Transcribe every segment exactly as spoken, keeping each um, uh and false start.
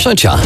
trzecia.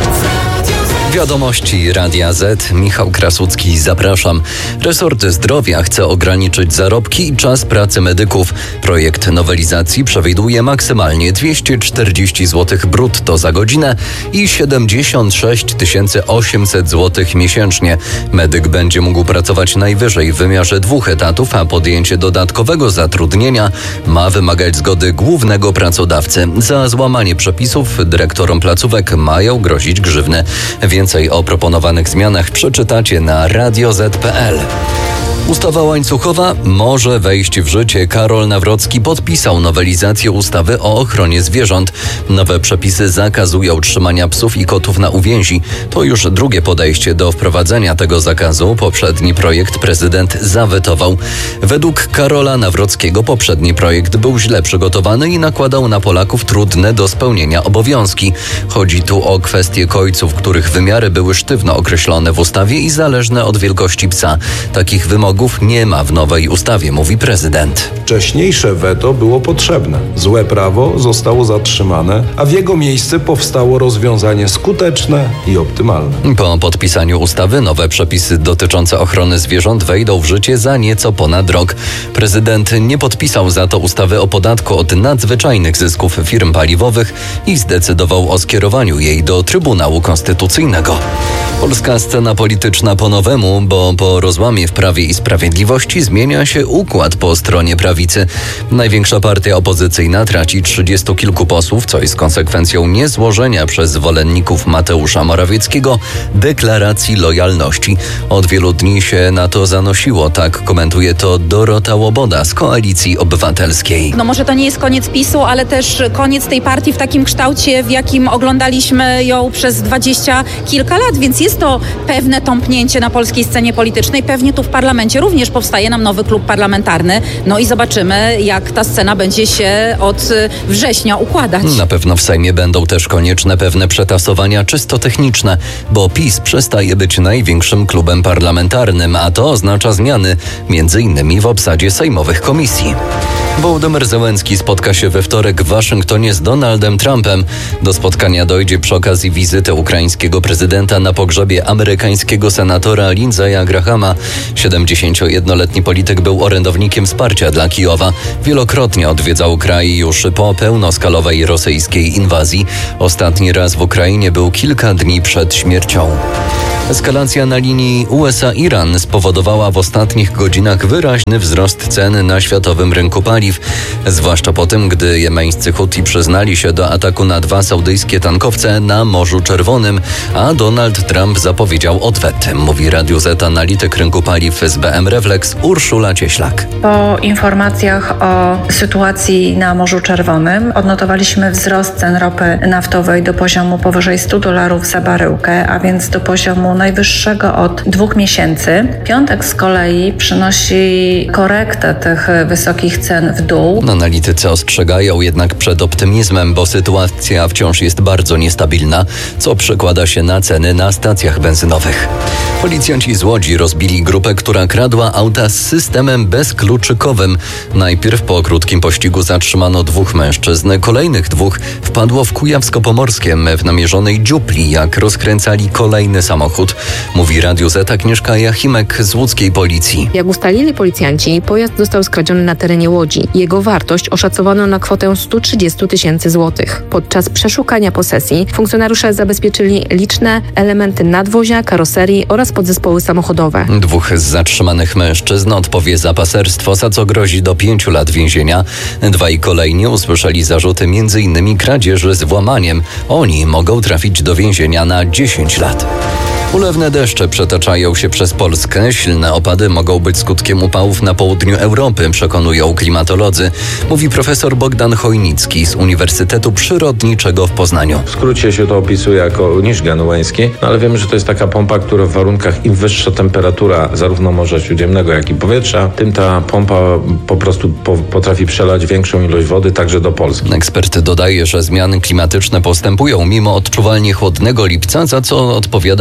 Wiadomości Radia Z. Michał Krasucki, zapraszam. Resort Zdrowia chce ograniczyć zarobki i czas pracy medyków. Projekt nowelizacji przewiduje maksymalnie dwieście czterdzieści złotych brutto za godzinę i siedemdziesiąt sześć tysięcy osiemset złotych miesięcznie. Medyk będzie mógł pracować najwyżej w wymiarze dwóch etatów, a podjęcie dodatkowego zatrudnienia ma wymagać zgody głównego pracodawcy. Za złamanie przepisów dyrektorom placówek mają grozić grzywny. Więcej o proponowanych zmianach przeczytacie na radio zet kropka pe el. Ustawa łańcuchowa może wejść w życie. Karol Nawrocki podpisał nowelizację ustawy o ochronie zwierząt. Nowe przepisy zakazują trzymania psów i kotów na uwięzi. To już drugie podejście do wprowadzenia tego zakazu. Poprzedni projekt prezydent zawetował. Według Karola Nawrockiego poprzedni projekt był źle przygotowany i nakładał na Polaków trudne do spełnienia obowiązki. Chodzi tu o kwestie kojców, których wymiary były sztywno określone w ustawie i zależne od wielkości psa. Takich wymogów nie ma w nowej ustawie, mówi prezydent. Wcześniejsze weto było potrzebne. Złe prawo zostało zatrzymane, a w jego miejsce powstało rozwiązanie skuteczne i optymalne. Po podpisaniu ustawy nowe przepisy dotyczące ochrony zwierząt wejdą w życie za nieco ponad rok. Prezydent nie podpisał za to ustawy o podatku od nadzwyczajnych zysków firm paliwowych i zdecydował o skierowaniu jej do Trybunału Konstytucyjnego. Polska scena polityczna po nowemu, bo po rozłamie w Prawie i Sprawiedliwości zmienia się układ po stronie prawicy. Największa partia opozycyjna traci trzydziestu kilku posłów, co jest konsekwencją niezłożenia przez zwolenników Mateusza Morawieckiego deklaracji lojalności. Od wielu dni się na to zanosiło, tak komentuje to Dorota Łoboda z Koalicji Obywatelskiej. No może to nie jest koniec PiSu, ale też koniec tej partii w takim kształcie, w jakim oglądaliśmy ją przez dwadzieścia kilka lat, więc jest to pewne tąpnięcie na polskiej scenie politycznej. Pewnie tu w parlamencie również powstaje nam nowy klub parlamentarny. No i zobaczymy, jak ta scena będzie się od września układać. Na pewno w Sejmie będą też konieczne pewne przetasowania czysto techniczne, bo PiS przestaje być największym klubem parlamentarnym, a to oznacza zmiany, między innymi w obsadzie sejmowych komisji. Wołodymyr Zełenski spotka się we wtorek w Waszyngtonie z Donaldem Trumpem. Do spotkania dojdzie przy okazji wizyty ukraińskiego prezydenta na pogrzebie amerykańskiego senatora Lindsey'a Grahama. siedemdziesięciojednoletni polityk był orędownikiem wsparcia dla Kijowa. Wielokrotnie odwiedzał kraj już po pełnoskalowej rosyjskiej inwazji. Ostatni raz w Ukrainie był kilka dni przed śmiercią. Eskalacja na linii U S A-Iran spowodowała w ostatnich godzinach wyraźny wzrost cen na światowym rynku paliw. Zwłaszcza po tym, gdy jemeńscy Huti przyznali się do ataku na dwa saudyjskie tankowce na Morzu Czerwonym, a Donald Trump zapowiedział odwet, mówi Radiu Z analityk rynku paliw z B M Reflex Urszula Cieślak. Po informacjach o sytuacji na Morzu Czerwonym odnotowaliśmy wzrost cen ropy naftowej do poziomu powyżej stu dolarów za baryłkę, a więc do poziomu najwyższego od dwóch miesięcy. Piątek z kolei przynosi korektę tych wysokich cen w dół. Analitycy ostrzegają jednak przed optymizmem, bo sytuacja wciąż jest bardzo niestabilna, co przekłada się na ceny na stacjach benzynowych. Policjanci z Łodzi rozbili grupę, która kradła auta z systemem bezkluczykowym. Najpierw po krótkim pościgu zatrzymano dwóch mężczyzn, kolejnych dwóch wpadło w Kujawsko-Pomorskiem w namierzonej dziupli, jak rozkręcali kolejny samochód. Mówi Radiu Z Agnieszka Jachimek z łódzkiej policji. Jak ustalili policjanci, pojazd został skradziony na terenie Łodzi. Jego wartość oszacowano na kwotę stu trzydziestu tysięcy złotych. Podczas przeszukania posesji funkcjonariusze zabezpieczyli liczne elementy nadwozia, karoserii oraz podzespoły samochodowe. Dwóch z zatrzymanych mężczyzn odpowie za paserstwo, za co grozi do pięciu lat więzienia. Dwaj kolejni usłyszeli zarzuty między innymi kradzieży z włamaniem. Oni mogą trafić do więzienia na dziesięć lat. Ulewne deszcze przetaczają się przez Polskę. Silne opady mogą być skutkiem upałów na południu Europy, przekonują klimatolodzy. Mówi profesor Bogdan Chojnicki z Uniwersytetu Przyrodniczego w Poznaniu. W skrócie się to opisuje jako niż genueński, no ale wiemy, że to jest taka pompa, która w warunkach im wyższa temperatura zarówno Morza Śródziemnego, jak i powietrza, tym ta pompa po prostu po, potrafi przelać większą ilość wody także do Polski. Ekspert dodaje, że zmiany klimatyczne postępują mimo odczuwalnie chłodnego lipca, za co odpowiada front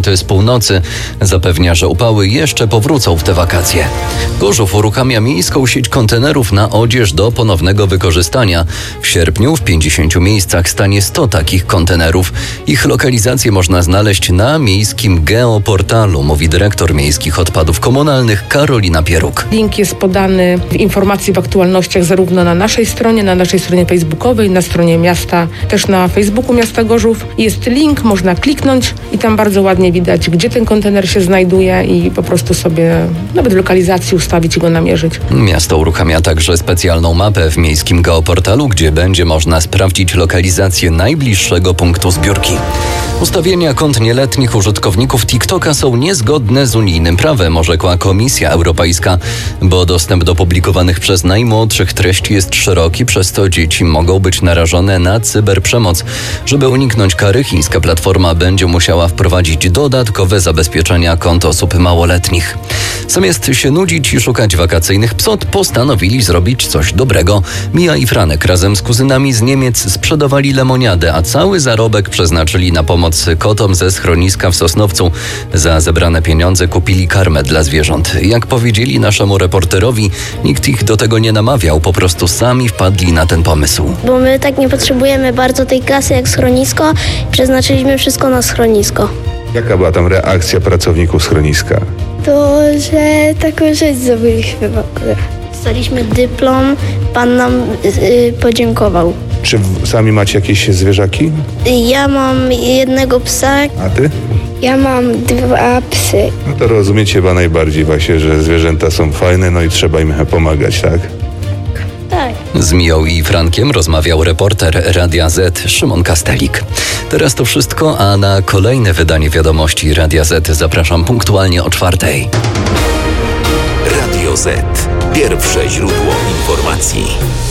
raporty z północy. Zapewnia, że upały jeszcze powrócą w te wakacje. Gorzów uruchamia miejską sieć kontenerów na odzież do ponownego wykorzystania. W sierpniu w pięćdziesięciu miejscach stanie sto takich kontenerów. Ich lokalizację można znaleźć na miejskim geoportalu, mówi dyrektor miejskich odpadów komunalnych Karolina Pieruk. Link jest podany w informacji w aktualnościach zarówno na naszej stronie, na naszej stronie facebookowej, na stronie miasta, też na Facebooku miasta Gorzów. Jest link, można kliknąć i tam bardzo ładnie widać, gdzie ten kontener się znajduje i po prostu sobie nawet w lokalizacji ustawić i go namierzyć. Miasto uruchamia także specjalną mapę w miejskim geoportalu, gdzie będzie można sprawdzić lokalizację najbliższego punktu zbiórki. Ustawienia kont nieletnich użytkowników TikToka są niezgodne z unijnym prawem, orzekła Komisja Europejska, bo dostęp do publikowanych przez najmłodszych treści jest szeroki, przez co dzieci mogą być narażone na cyberprzemoc. Żeby uniknąć kary, chińska platforma będzie musiała wprowadzić dodatkowe zabezpieczenia kont osób małoletnich. Zamiast się nudzić i szukać wakacyjnych psot, postanowili zrobić coś dobrego. Mija i Franek razem z kuzynami z Niemiec sprzedawali lemoniadę, a cały zarobek przeznaczyli na pomoc kotom ze schroniska w Sosnowcu. Za zebrane pieniądze kupili karmę dla zwierząt. Jak powiedzieli naszemu reporterowi, nikt ich do tego nie namawiał, po prostu sami wpadli na ten pomysł. Bo my tak nie potrzebujemy bardzo tej kasy jak schronisko, przeznaczyliśmy wszystko na schronisko. Jaka była tam reakcja pracowników schroniska? To, że taką rzecz zrobiliśmy w ogóle. Dostaliśmy dyplom, pan nam yy, podziękował. Czy w, sami macie jakieś zwierzaki? Ja mam jednego psa. A ty? Ja mam dwa psy. No to rozumiecie chyba najbardziej właśnie, że zwierzęta są fajne, no i trzeba im pomagać, tak? Tak. Z Miją i Frankiem rozmawiał reporter Radia Z Szymon Kastelik. Teraz to wszystko, a na kolejne wydanie wiadomości Radia Z zapraszam punktualnie o czwartej. Radio Z. Pierwsze źródło informacji.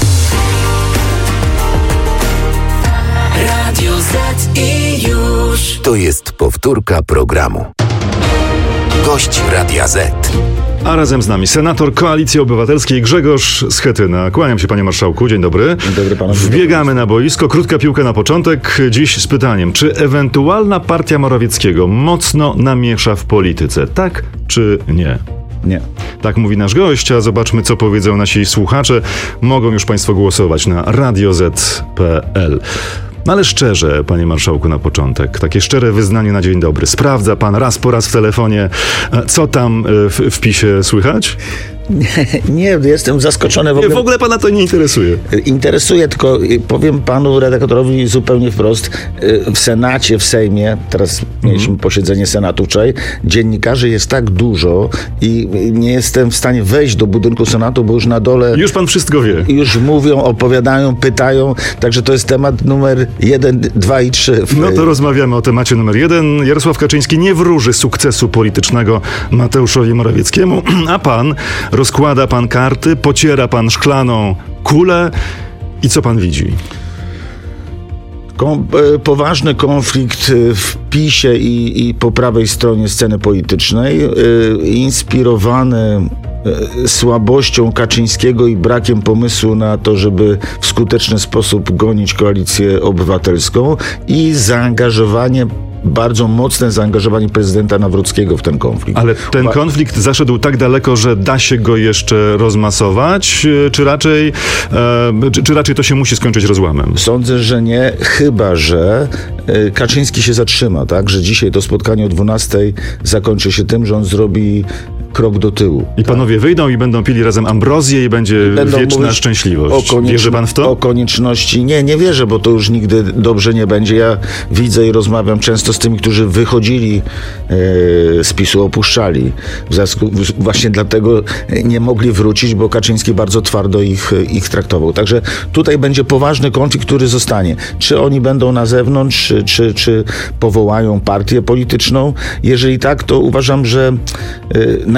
Radio Z i już. To jest powtórka programu. Gość Radia Z. A razem z nami senator Koalicji Obywatelskiej Grzegorz Schetyna. Kłaniam się, panie marszałku. Dzień dobry. Dzień dobry panu. Wbiegamy na boisko. Krótka piłka na początek. Dziś z pytaniem, czy ewentualna partia Morawieckiego mocno namiesza w polityce? Tak czy nie? Nie. Tak mówi nasz gość, a zobaczmy, co powiedzą nasi słuchacze. Mogą już państwo głosować na radio z kropka p l. No ale szczerze, panie marszałku, na początek, takie szczere wyznanie na dzień dobry. Sprawdza pan raz po raz w telefonie, co tam w, w PiSie słychać? Nie, nie, jestem zaskoczony. W ogóle, w ogóle pana to nie interesuje. Interesuje, tylko powiem panu redaktorowi zupełnie wprost. W Senacie, w Sejmie, teraz mieliśmy mm. posiedzenie Senatu wczoraj, dziennikarzy jest tak dużo i nie jestem w stanie wejść do budynku Senatu, bo już na dole... Już pan wszystko wie. Już mówią, opowiadają, pytają, także to jest temat numer jeden, dwa i trzy. W... No to rozmawiamy o temacie numer jeden. Jarosław Kaczyński nie wróży sukcesu politycznego Mateuszowi Morawieckiemu, a pan... Rozkłada pan karty, pociera pan szklaną kulę i co pan widzi? Kom, poważny konflikt w PiSie i, i po prawej stronie sceny politycznej, inspirowany słabością Kaczyńskiego i brakiem pomysłu na to, żeby w skuteczny sposób gonić Koalicję Obywatelską i zaangażowanie bardzo mocne zaangażowanie prezydenta Nawrockiego w ten konflikt. Ale ten konflikt zaszedł tak daleko, że da się go jeszcze rozmasować, czy raczej, e, czy, czy raczej to się musi skończyć rozłamem? Sądzę, że nie, chyba że Kaczyński się zatrzyma, tak? Że dzisiaj to spotkanie o dwunastej zakończy się tym, że on zrobi krok do tyłu. I panowie tak? wyjdą i będą pili razem ambrozję i będzie będą wieczna szczęśliwość. Wierzy pan w to? O konieczności. Nie, nie wierzę, bo to już nigdy dobrze nie będzie. Ja widzę i rozmawiam często z tymi, którzy wychodzili e, z PiSu, opuszczali. W związku, właśnie dlatego nie mogli wrócić, bo Kaczyński bardzo twardo ich, ich traktował. Także tutaj będzie poważny konflikt, który zostanie. Czy oni będą na zewnątrz, czy, czy, czy powołają partię polityczną? Jeżeli tak, to uważam, że e, najważniejsze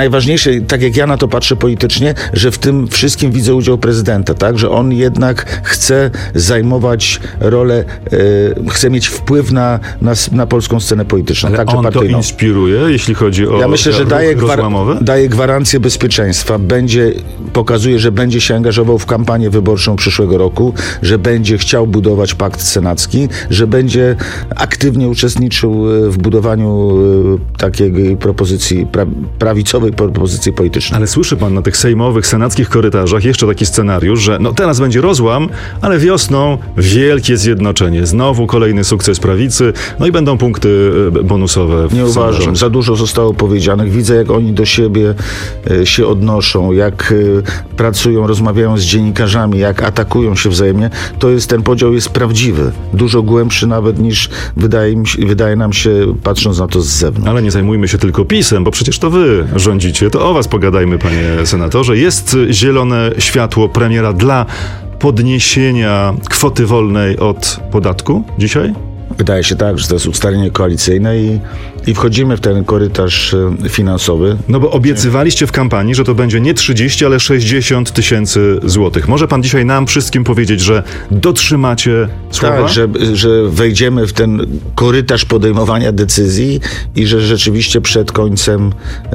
najważniejsze, tak jak ja na to patrzę politycznie, że w tym wszystkim widzę udział prezydenta, tak? Że on jednak chce zajmować rolę, e, chce mieć wpływ na, na, na polską scenę polityczną. Ale także on partyjną. to inspiruje, jeśli chodzi o Ja myślę, że daje, gwar- daje gwarancję bezpieczeństwa, będzie, pokazuje, że będzie się angażował w kampanię wyborczą przyszłego roku, że będzie chciał budować pakt senacki, że będzie aktywnie uczestniczył w budowaniu takiej propozycji, pra, prawicowej propozycji politycznej. Ale słyszy pan na tych sejmowych, senackich korytarzach jeszcze taki scenariusz, że no teraz będzie rozłam, ale wiosną wielkie zjednoczenie. Znowu kolejny sukces prawicy, no i będą punkty bonusowe. W Nie sondażach. uważam. Za dużo zostało powiedzianych. Widzę, jak oni do siebie e, się odnoszą, jak e, pracują, rozmawiają z dziennikarzami, jak atakują się wzajemnie. To jest, ten podział jest prawdziwy. Dużo głębszy nawet niż wydaje, mi się, wydaje nam się, patrząc na to z zewnątrz. Ale nie zajmujmy się tylko PiS-em, bo przecież to wy rządzicie. To o was pogadajmy, panie senatorze. Jest zielone światło premiera dla podniesienia kwoty wolnej od podatku dzisiaj? Wydaje się tak, że to jest ustalenie koalicyjne i, i wchodzimy w ten korytarz finansowy. No bo obiecywaliście w kampanii, że to będzie nie trzydzieści, ale sześćdziesiąt tysięcy złotych. Może pan dzisiaj nam wszystkim powiedzieć, że dotrzymacie słowa? Tak, że, że wejdziemy w ten korytarz podejmowania decyzji i że rzeczywiście przed końcem,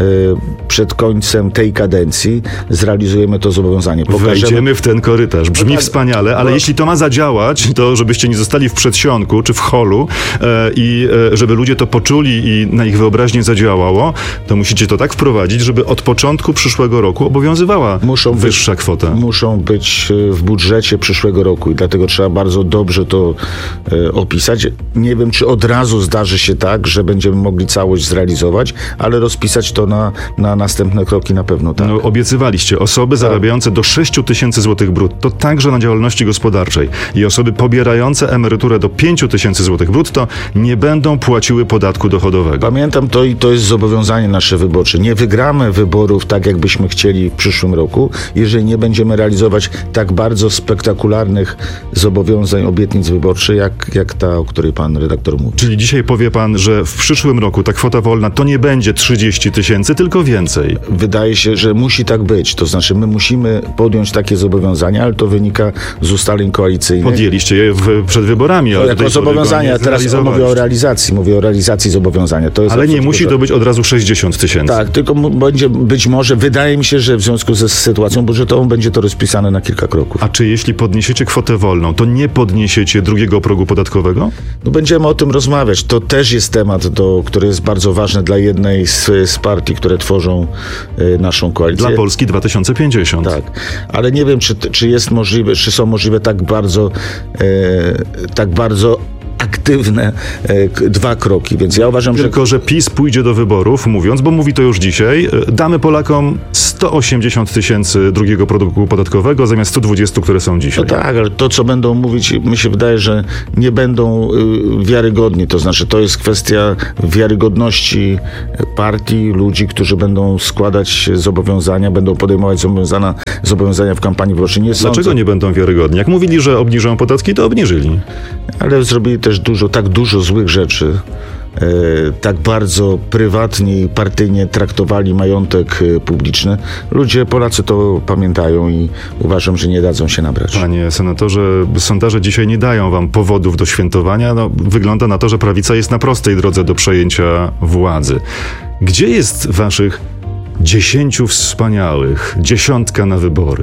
przed końcem tej kadencji zrealizujemy to zobowiązanie. Pokażemy... Wejdziemy w ten korytarz. Brzmi no tak, wspaniale, ale no... jeśli to ma zadziałać, to żebyście nie zostali w przedsionku czy w holu e, i e, żeby ludzie to poczuli i na ich wyobraźnię zadziałało, to musicie to tak wprowadzić, żeby od początku przyszłego roku obowiązywała muszą wyższa być, kwota. Muszą być w budżecie przyszłego roku i dlatego trzeba bardzo dobrze to e, opisać. Nie wiem, czy od razu zdarzy się tak, że będziemy mogli całość zrealizować, ale rozpisać to na, na następne kroki na pewno tak. No, obiecywaliście osoby tak. zarabiające do sześć tysięcy złotych brutto, także na działalności gospodarczej i osoby pobierające emeryturę do pięć tysięcy złotych brutto nie będą płaciły podatku dochodowego. Pamiętam to i to jest zobowiązanie nasze wyborcze. Nie wygramy wyborów tak, jakbyśmy chcieli w przyszłym roku, jeżeli nie będziemy realizować tak bardzo spektakularnych zobowiązań, obietnic wyborczych, jak, jak ta, o której pan redaktor mówi. Czyli dzisiaj powie pan, że w przyszłym roku ta kwota wolna to nie będzie trzydzieści tysięcy, tylko więcej. Wydaje się, że musi tak być. To znaczy my musimy podjąć takie zobowiązania, ale to wynika z ustaleń koalicyjnych. Podjęliście je w, przed wyborami. Ale to jako zobowiązania. Teraz mówię o realizacji. Mówię o realizacji zobowiązania. To jest ale nie musi to być od razu sześćdziesiąt tysięcy. Tak, tylko będzie być może, wydaje mi się, że w związku ze sytuacją budżetową będzie to rozpisane na kilka kroków. A czy jeśli podniesiecie kwotę wolną, to nie podniesiecie drugiego progu podatkowego? No będziemy o tym rozmawiać. To też jest temat, do, który jest bardzo ważny dla jednej z, z partii, które tworzą y, naszą koalicję. Dla Polski dwa tysiące pięćdziesiąt. Tak, ale nie wiem, czy, czy jest możliwe, czy są możliwe tak bardzo, y, tak bardzo aktywne e, dwa kroki, więc ja uważam, Tylko, że... że PiS pójdzie do wyborów, mówiąc, bo mówi to już dzisiaj, damy Polakom sto osiemdziesiąt tysięcy drugiego produktu podatkowego zamiast stu dwudziestu, które są dzisiaj. No tak, ale to, co będą mówić, mi się wydaje, że nie będą y, wiarygodni. To znaczy, to jest kwestia wiarygodności partii, ludzi, którzy będą składać zobowiązania, będą podejmować zobowiązania, zobowiązania w kampanii wyborczej. Nie Dlaczego sądzę... nie będą wiarygodni? Jak mówili, że obniżą podatki, to obniżyli. Ale zrobili też dużo, tak dużo złych rzeczy. E, tak bardzo prywatnie i partyjnie traktowali majątek e, publiczny. Ludzie, Polacy to pamiętają i uważam, że nie dadzą się nabrać. Panie senatorze, sondaże dzisiaj nie dają wam powodów do świętowania. No, wygląda na to, że prawica jest na prostej drodze do przejęcia władzy. Gdzie jest waszych dziesięciu wspaniałych, dziesiątka na wybory?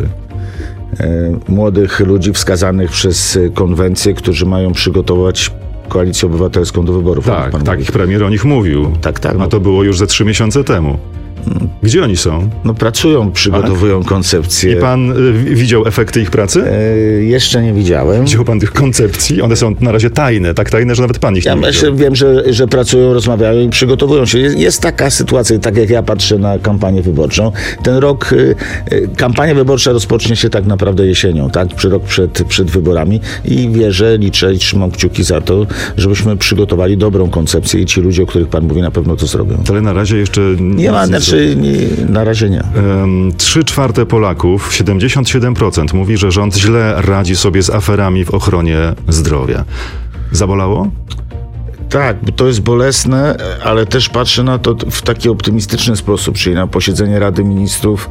E, młodych ludzi wskazanych przez konwencję, którzy mają przygotować Koalicję Obywatelską do wyborów. Tak, tak, ich premier o nich mówił. Tak, tak. No. A to było już ze trzy miesiące temu. Gdzie oni są? No pracują, przygotowują tak? koncepcje. I pan y, widział efekty ich pracy? E, jeszcze nie widziałem. Widział pan tych koncepcji? One są na razie tajne, tak tajne, że nawet pan ich ja nie widział. Wiem, że, że pracują, rozmawiają i przygotowują się. Jest, jest taka sytuacja, tak jak ja patrzę na kampanię wyborczą. Ten rok, y, y, kampania wyborcza rozpocznie się tak naprawdę jesienią, tak? Rok przed, przed wyborami i wierzę, liczę i trzymam kciuki za to, żebyśmy przygotowali dobrą koncepcję i ci ludzie, o których pan mówi, na pewno to zrobią. Ale na razie jeszcze... Nie ma, znaczy nie, na razie nie. Trzy czwarte Polaków, siedemdziesiąt siedem procent mówi, że rząd źle radzi sobie z aferami w ochronie zdrowia. Zabolało? Tak, to jest bolesne, ale też patrzę na to w taki optymistyczny sposób, czyli na posiedzenie Rady Ministrów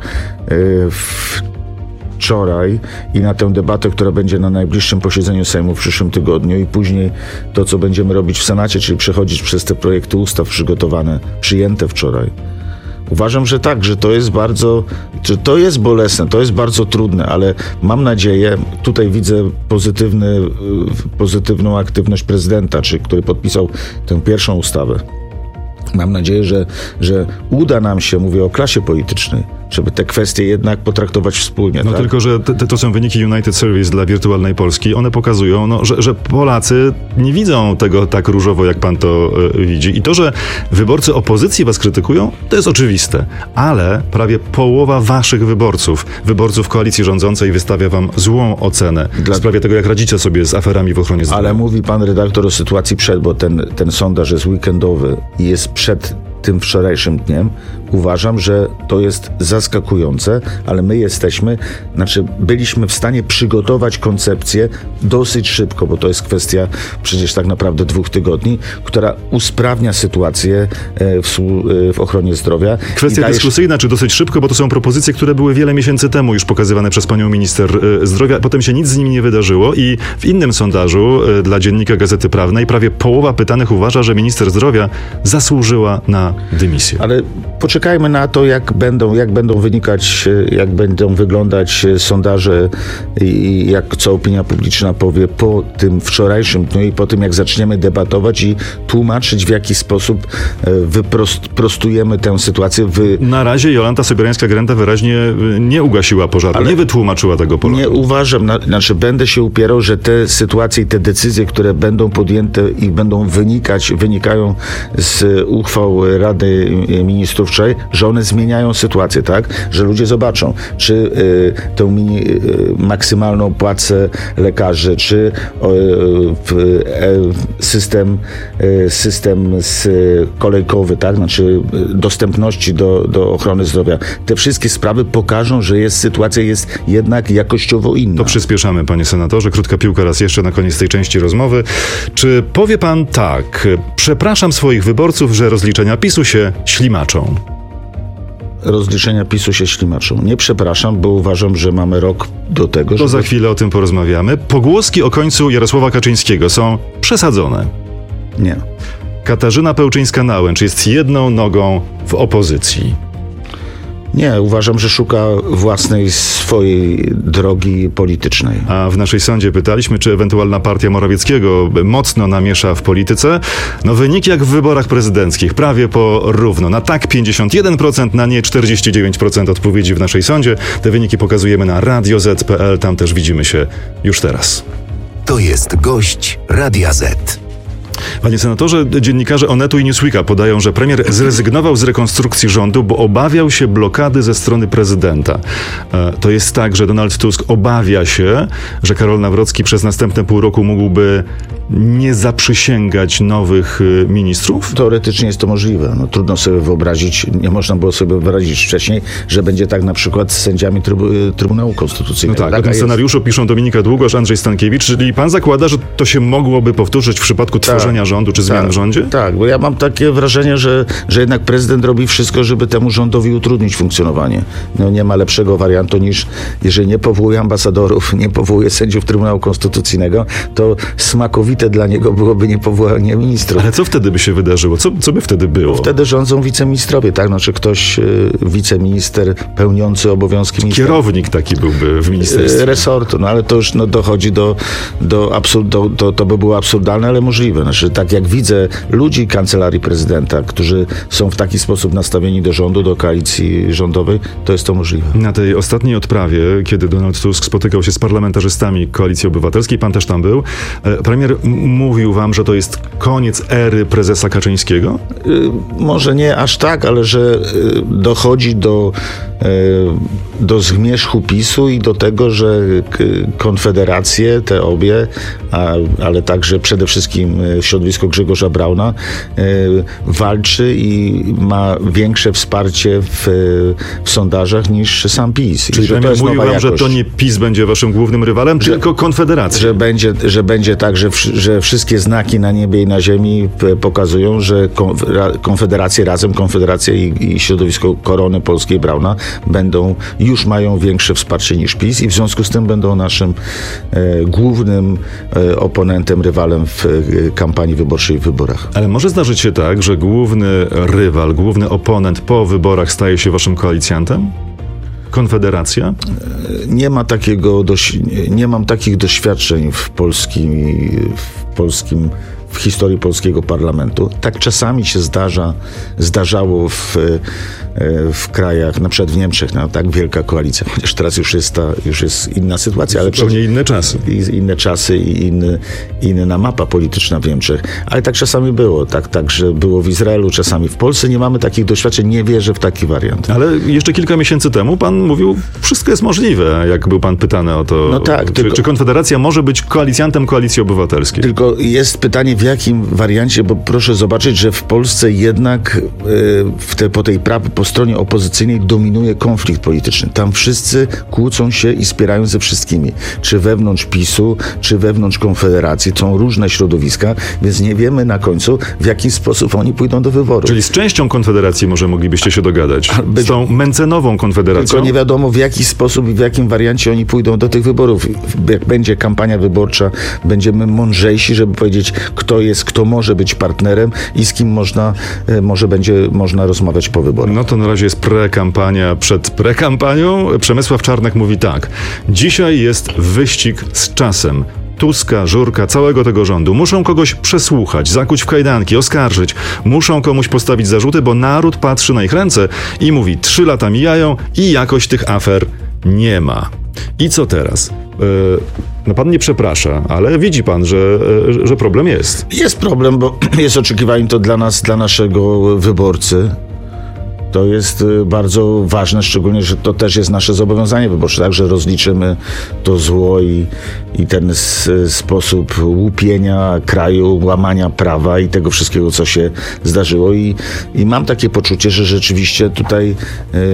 wczoraj i na tę debatę, która będzie na najbliższym posiedzeniu Sejmu w przyszłym tygodniu i później to, co będziemy robić w Senacie, czyli przechodzić przez te projekty ustaw przygotowane, przyjęte wczoraj. Uważam, że tak, że to jest bardzo, że to jest bolesne, to jest bardzo trudne, ale mam nadzieję, tutaj widzę pozytywny, pozytywną aktywność prezydenta, czy który podpisał tę pierwszą ustawę. Mam nadzieję, że, że uda nam się, mówię o klasie politycznej, żeby te kwestie jednak potraktować wspólnie. No tak? tylko, że te, to są wyniki United Service dla Wirtualnej Polski. One pokazują, no, że, że Polacy nie widzą tego tak różowo, jak pan to y, widzi. I to, że wyborcy opozycji was krytykują, to jest oczywiste. Ale prawie połowa waszych wyborców, wyborców koalicji rządzącej wystawia wam złą ocenę Dla... w sprawie tego, jak radzicie sobie z aferami w ochronie zdrowia. Ale mówi pan redaktor o sytuacji przed, bo ten, ten sondaż jest weekendowy i jest przed tym wczorajszym dniem. Uważam, że to jest zaskakujące, ale my jesteśmy, znaczy byliśmy w stanie przygotować koncepcję dosyć szybko, bo to jest kwestia przecież tak naprawdę dwóch tygodni, która usprawnia sytuację w, w ochronie zdrowia. Kwestia dajesz... dyskusyjna, czy dosyć szybko, bo to są propozycje, które były wiele miesięcy temu już pokazywane przez panią minister zdrowia. Potem się nic z nimi nie wydarzyło i w innym sondażu dla Dziennika Gazety Prawnej prawie połowa pytanych uważa, że minister zdrowia zasłużyła na dymisję. Ale poczekajmy na to, jak będą, jak będą wynikać, jak będą wyglądać sondaże i jak co opinia publiczna powie po tym wczorajszym dniu i po tym, jak zaczniemy debatować i tłumaczyć, w jaki sposób wyprostujemy tę sytuację. Wy... Na razie Jolanta Sobierańska-Grenda wyraźnie nie ugasiła pożaru, ale nie wytłumaczyła tego Polakom. Nie uważam, na, znaczy będę się upierał, że te sytuacje i te decyzje, które będą podjęte i będą wynikać, wynikają z uchwał Rady Ministrów wczoraj, że one zmieniają sytuację, tak? Że ludzie zobaczą, czy y, tę mini, y, maksymalną płacę lekarzy, czy y, y, system, y, system z, y, kolejkowy, tak? Znaczy y, dostępności do, do ochrony zdrowia. Te wszystkie sprawy pokażą, że jest sytuacja jest jednak jakościowo inna. To przyspieszamy, panie senatorze. Krótka piłka raz jeszcze na koniec tej części rozmowy. Czy powie pan tak, przepraszam swoich wyborców, że rozliczenia PiSu się ślimaczą? Rozliczenia PiSu się ślimaczą. Nie przepraszam, bo uważam, że mamy rok do tego, To żeby... za chwilę o tym porozmawiamy. Pogłoski o końcu Jarosława Kaczyńskiego są przesadzone. Nie. Katarzyna Pełczyńska-Nałęcz jest jedną nogą w opozycji. Nie, uważam, że szuka własnej, swojej drogi politycznej. A w naszej sądzie pytaliśmy, czy ewentualna partia Morawieckiego mocno namiesza w polityce. No wyniki jak w wyborach prezydenckich, prawie po równo. Na tak pięćdziesiąt jeden procent, na nie czterdzieści dziewięć procent odpowiedzi w naszej sądzie. Te wyniki pokazujemy na radio zet kropka pe el, tam też widzimy się już teraz. To jest gość Radia Z. Panie senatorze, dziennikarze Onetu i Newsweeka podają, że premier zrezygnował z rekonstrukcji rządu, bo obawiał się blokady ze strony prezydenta. To jest tak, że Donald Tusk obawia się, że Karol Nawrocki przez następne pół roku mógłby nie zaprzysięgać nowych ministrów? Teoretycznie jest to możliwe. No, trudno sobie wyobrazić, nie można było sobie wyobrazić wcześniej, że będzie tak na przykład z sędziami trybu- Trybunału Konstytucyjnego. No tak, tak, o tym scenariuszu jest... piszą Dominika Długosz, Andrzej Stankiewicz, czyli pan zakłada, że to się mogłoby powtórzyć w przypadku tak, tworzenia rządu czy zmian tak, w rządzie? Tak, bo ja mam takie wrażenie, że, że jednak prezydent robi wszystko, żeby temu rządowi utrudnić funkcjonowanie. No nie ma lepszego wariantu niż, jeżeli nie powołuje ambasadorów, nie powołuje sędziów Trybunału Konstytucyjnego, to smakowite dla niego byłoby niepowołanie ministrów. Ale co wtedy by się wydarzyło? Co, co by wtedy było? Wtedy rządzą wiceministrowie, tak? Znaczy ktoś, y, wiceminister pełniący obowiązki ministra. Kierownik taki byłby w ministerstwie. Resortu, no ale to już no, dochodzi do, do absurdu, to, to by było absurdalne, ale możliwe. Znaczy tak jak widzę ludzi kancelarii prezydenta, którzy są w taki sposób nastawieni do rządu, do koalicji rządowej, to jest to możliwe. Na tej ostatniej odprawie, kiedy Donald Tusk spotykał się z parlamentarzystami Koalicji Obywatelskiej, pan też tam był, premier mówił wam, że to jest koniec ery prezesa Kaczyńskiego? Yy, może nie aż tak, ale że yy, dochodzi do do zmierzchu PiSu i do tego, że konfederacje, te obie, a, ale także przede wszystkim środowisko Grzegorza Brauna walczy i ma większe wsparcie w, w sondażach niż sam PiS. Czyli że to jest mówił nowa wam, że to nie PiS będzie waszym głównym rywalem, że, tylko Konfederacja. Że będzie, że będzie tak, że, że wszystkie znaki na niebie i na ziemi pokazują, że Konfederacje razem, Konfederacja i, i środowisko Korony Polskiej Brauna będą, już mają większe wsparcie niż PiS i w związku z tym będą naszym e, głównym e, oponentem, rywalem w e, kampanii wyborczej w wyborach. Ale może zdarzyć się tak, że główny rywal, główny oponent po wyborach staje się waszym koalicjantem? Konfederacja? Nie ma takiego, nie mam takich doświadczeń w polskim, w polskim w historii polskiego parlamentu. Tak czasami się zdarza, zdarzało w, w krajach, na przykład w Niemczech, no, tak wielka koalicja, chociaż teraz już jest, ta, już jest inna sytuacja. Ale zupełnie inne czasy. Inne czasy i inny, inna mapa polityczna w Niemczech. Ale tak czasami było. Tak, tak, że było w Izraelu, czasami w Polsce. Nie mamy takich doświadczeń, nie wierzę w taki wariant. Ale jeszcze kilka miesięcy temu pan mówił, wszystko jest możliwe, jak był pan pytany o to. No tak, czy, tylko, czy Konfederacja może być koalicjantem Koalicji Obywatelskiej? Tylko jest pytanie, w jakim wariancie, bo proszę zobaczyć, że w Polsce jednak w te, po tej prawej, po stronie opozycyjnej dominuje konflikt polityczny. Tam wszyscy kłócą się i spierają ze wszystkimi. Czy wewnątrz PiSu, czy wewnątrz Konfederacji. Są różne środowiska, więc nie wiemy na końcu, w jaki sposób oni pójdą do wyborów. Czyli z częścią Konfederacji może moglibyście się dogadać. Być, z tą Mencenową Konfederacją. Tylko nie wiadomo, w jaki sposób i w jakim wariancie oni pójdą do tych wyborów. Jak będzie kampania wyborcza, będziemy mądrzejsi, żeby powiedzieć, kto jest, kto może być partnerem i z kim można, może będzie można rozmawiać po wyborach. No to na razie jest prekampania. Przed prekampanią Przemysław Czarnek mówi tak. Dzisiaj jest wyścig z czasem. Tuska, Żurka, całego tego rządu muszą kogoś przesłuchać, zakuć w kajdanki, oskarżyć. Muszą komuś postawić zarzuty, bo naród patrzy na ich ręce i mówi, trzy lata mijają i jakoś tych afer nie ma. I co teraz? Yy, no pan nie przeprasza, ale widzi pan, że, yy, że problem jest. Jest problem, bo jest oczekiwanie to dla nas, dla naszego wyborcy. To jest bardzo ważne, szczególnie, że to też jest nasze zobowiązanie wyborcze, tak, że rozliczymy to zło i, i ten s, sposób łupienia kraju, łamania prawa i tego wszystkiego, co się zdarzyło. I, i mam takie poczucie, że rzeczywiście tutaj y, y,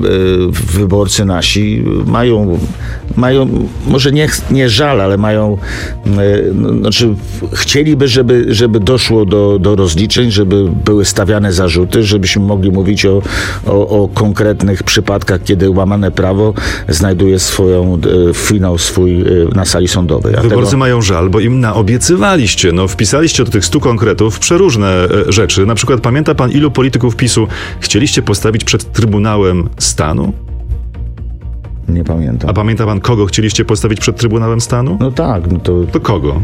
wyborcy nasi mają, mają może nie, nie żal, ale mają, y, no, znaczy chcieliby, żeby, żeby doszło do, do rozliczeń, żeby były stawiane zarzuty, żebyśmy mogli mówić o O, o konkretnych przypadkach, kiedy łamane prawo znajduje swoją, e, finał swój e, na sali sądowej. A Wyborcy tego... mają żal, bo im naobiecywaliście. No, wpisaliście do tych stu konkretów przeróżne e, rzeczy. Na przykład pamięta pan, ilu polityków PiSu chcieliście postawić przed Trybunałem Stanu? Nie pamiętam. A pamięta pan, kogo chcieliście postawić przed Trybunałem Stanu? No tak. No to... to kogo?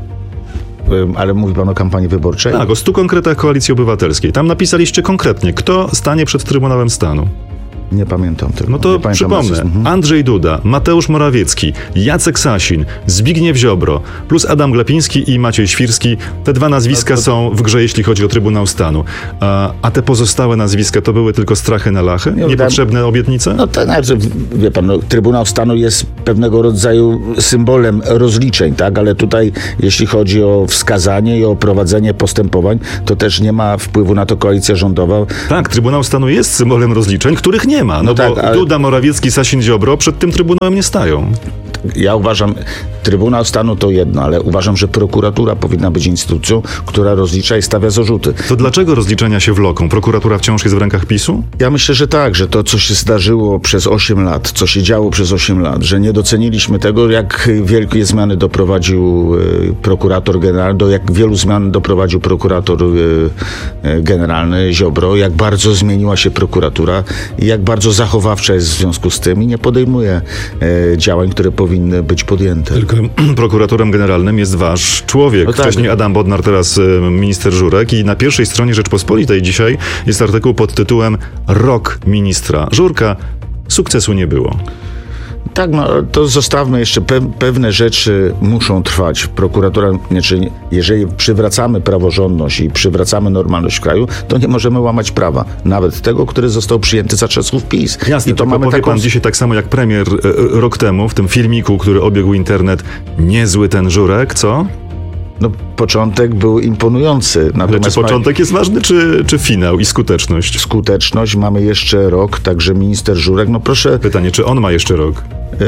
Ale mówi pan o kampanii wyborczej? Tak, o stu konkretach Koalicji Obywatelskiej. Tam napisaliście konkretnie, kto stanie przed Trybunałem Stanu. Nie pamiętam tego. No to przypomnę. Andrzej Duda, Mateusz Morawiecki, Jacek Sasin, Zbigniew Ziobro, plus Adam Glapiński i Maciej Świrski. Te dwa nazwiska to... są w grze, jeśli chodzi o Trybunał Stanu. A, a te pozostałe nazwiska to były tylko strachy na lachy? Nie, Niepotrzebne tak, obietnice? No to znaczy, wie pan, no, Trybunał Stanu jest pewnego rodzaju symbolem rozliczeń, tak? Ale tutaj, jeśli chodzi o wskazanie i o prowadzenie postępowań, to też nie ma wpływu na to koalicja rządowa. Tak, Trybunał Stanu jest symbolem rozliczeń, których nie ma. No, no tak, bo ale... Duda, Morawiecki, Sasin, Ziobro przed tym Trybunałem nie stają. Ja uważam, Trybunał Stanu to jedno, ale uważam, że prokuratura powinna być instytucją, która rozlicza i stawia zarzuty. To dlaczego rozliczenia się wloką? Prokuratura wciąż jest w rękach PiSu? Ja myślę, że tak, że to, co się zdarzyło przez osiem lat, co się działo przez osiem lat, że nie doceniliśmy tego, jak wielkie zmiany doprowadził y, prokurator generalny, do jak wielu zmian doprowadził prokurator y, y, generalny Ziobro, jak bardzo zmieniła się prokuratura i jak bardzo zachowawcza jest w związku z tym i nie podejmuje y, działań, które powinny powinny być podjęte. Tylko prokuratorem generalnym jest wasz człowiek. No tak. Wcześniej Adam Bodnar, teraz minister Żurek i na pierwszej stronie Rzeczpospolitej dzisiaj jest artykuł pod tytułem Rok ministra Żurka. Sukcesu nie było. Tak, no to zostawmy jeszcze, pe- pewne rzeczy muszą trwać. Prokuratura, znaczy, jeżeli przywracamy praworządność i przywracamy normalność w kraju, to nie możemy łamać prawa. Nawet tego, który został przyjęty za czasów PiS. Jasne, I to mamy powie taką... pan dzisiaj tak samo jak premier e, rok temu w tym filmiku, który obiegł internet, niezły ten żurek, co? No, początek był imponujący. Ale czy początek jest ważny, czy, czy finał i skuteczność? Skuteczność, mamy jeszcze rok, także minister Żurek, no proszę... Pytanie, czy on ma jeszcze rok?